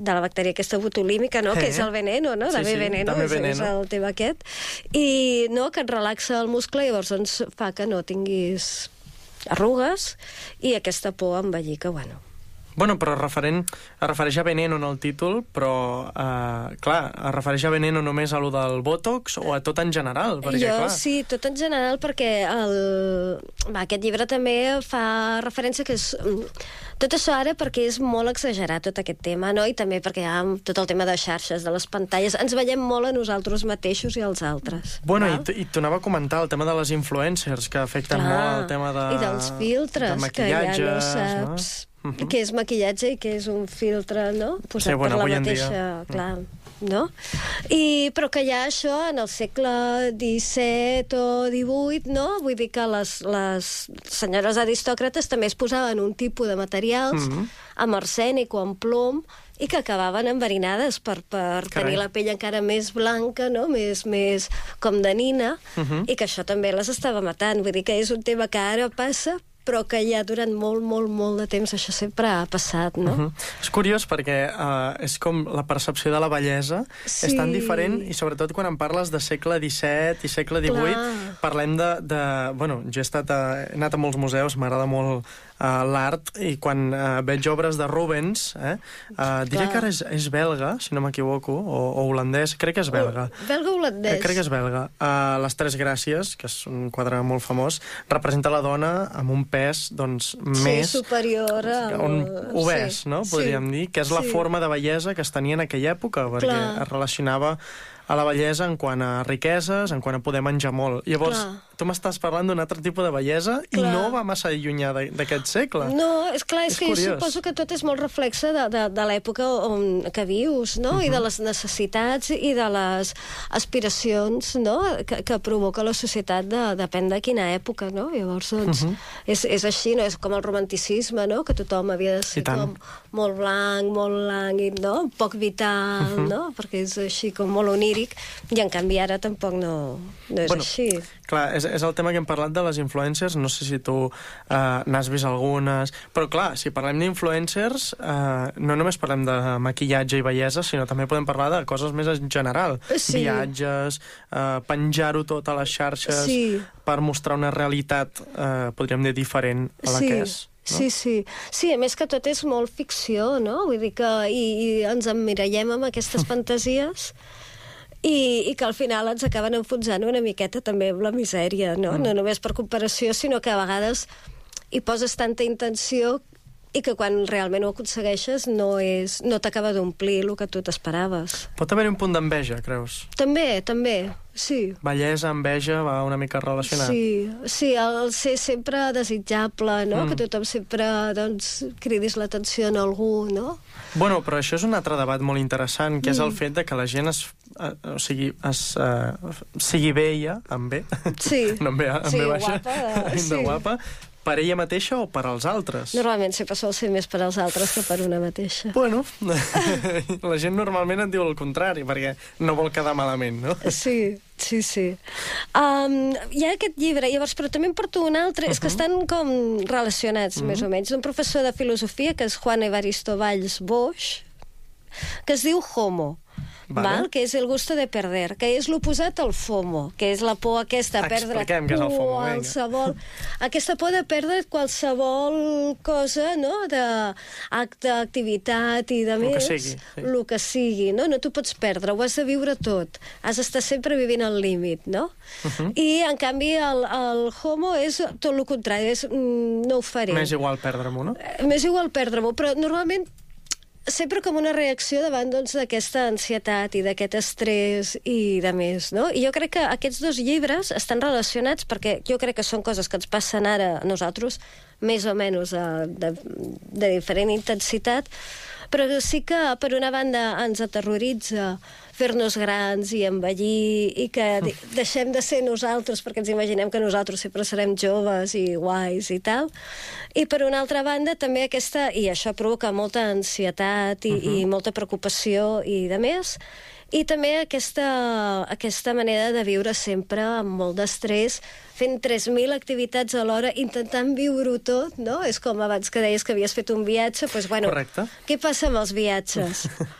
de la bactèria aquesta botulímica, no? Que és el veneno, no? Sí, veneno, també és veneno. el tema aquest. I no, que et relaxa el muscle i llavors doncs, fa que no tinguis arrugues i aquesta por a envellir, que bueno... Bueno, però es refereix a veneno en el títol, però, clar, es refereix a veneno només a lo del Botox o a tot en general? Perquè, clar... Sí, tot en general, perquè aquest llibre també fa referència que és... Tot això ara perquè és molt exagerat, tot aquest tema, no? I també perquè hi ha tot el tema de xarxes, de les pantalles. Ens veiem molt a nosaltres mateixos i als altres. Bueno, i t'ho anava a comentar, el tema de les influencers, que afecten molt el tema de... I dels filtres, de que ja no saps... No? Què és maquillatge i què és un filtre, no? Posat per la mateixa... Clar, no? Però que ja això en el segle XVII o XVIII, no? Vull dir que les senyores aristòcrates també es posaven un tipus de materials amb arsènic o amb plom i que acabaven enverinades per tenir la pell encara més blanca, no? Més com de nina, i que això també les estava matant. Vull dir que és un tema que ara passa, però que ja durant molt de temps això sempre ha passat, no? És curiós perquè és com la percepció de la bellesa és tan diferent, i sobretot quan em parles de segle XVII i segle XVIII, parlem de... Bueno, jo he anat a molts museus, m'agrada molt l'art, i quan veig obres de Rubens, diré que ara és belga, si no m'equivoco, o holandès, crec que és belga. Belga-holandès. Crec que és belga. Les Tres Gràcies, que és un quadre molt famós, representa la dona amb un pes, doncs, més... Sí, superior a... obès, no? Podríem dir, que és la forma de bellesa que es tenia en aquella època, perquè es relacionava a la bellesa en quant a riqueses, en quant a poder menjar molt. Llavors, tu m'estàs parlant d'un altre tipus de bellesa i no va massa allunyar d'aquest segle. No, és clar, és que curiós. jo suposo que tot és molt reflexe de l'època que vius, no? I de les necessitats i de les aspiracions, no? Que provoca la societat, depèn de quina època, no? Llavors, doncs, és així, no? És com el romanticisme, no? Que tothom havia de ser com molt blanc, molt lànguid, no? Poc vital, no? Perquè és així com molt oníric, i en canvi ara tampoc no és així. Clar, és el tema que hem parlat de les influencers, no sé si tu n'has vist algunes, però clar, si parlem d'influencers, no només parlem de maquillatge i bellesa, sinó també podem parlar de coses més en general. Viatges, penjar-ho tot a les xarxes per mostrar una realitat, podríem dir, diferent a la que és. No? Sí, a més que tot és molt ficció, no? Vull dir que i ens emmirallem amb aquestes fantasies i que al final ens acaben enfonsant una miqueta també amb la misèria, no? No només per comparació, sinó que a vegades hi poses tanta intenció i que quan realment ho aconsegueixes no t'acaba d'omplir el que tu t'esperaves. Pot haver-hi un punt d'enveja, creus? També, sí. Bellesa, enveja, va una mica relacionat. Sí, el ser sempre desitjable, no? Que tothom sempre, doncs, cridis l'atenció en algú, no? Bueno, però això és un altre debat molt interessant, que és el fet de que la gent sigui bella, amb bé, no amb bé baixa, de guapa, per ella mateixa o per als altres? Normalment sempre sol ser més per als altres que per una mateixa. Bueno, la gent normalment et diu el contrari, perquè no vol quedar malament, no? Sí. Hi ha aquest llibre, llavors, però també en porto un altre, és que estan com relacionats, més o menys, d'un professor de filosofia, que és Juan Evaristo Valls Boix, que es diu Homo. Que és el gusto de perder, que és l'oposat al FOMO, que és la por aquesta a perdre qualsevol... Aquesta por de perdre qualsevol cosa, no?, d'acte, activitat i de més... El que sigui, no? No t'ho pots perdre, ho has de viure tot. Has d'estar sempre vivint al límit, no? I, en canvi, el HOMO és tot el contrari, és no ho faré. M'és igual perdre-m'ho, no? M'és igual perdre-m'ho, però normalment sempre com una reacció davant d'aquesta ansietat i d'aquest estrès i de més, no? I jo crec que aquests dos llibres estan relacionats perquè jo crec que són coses que ens passen ara a nosaltres, més o menys de diferent intensitat, però sí que per una banda ens aterroritza fer-nos grans i envellir i que deixem de ser nosaltres perquè ens imaginem que nosaltres sempre serem joves i guais i tal. I per una altra banda també i això provoca molta ansietat i molta preocupació i de més. I també aquesta manera de viure sempre amb molt d'estrès, fent 3.000 activitats alhora, intentant viure-ho tot, no? És com abans que deies que havies fet un viatge, doncs, bueno, correcte. Què passa amb els viatges?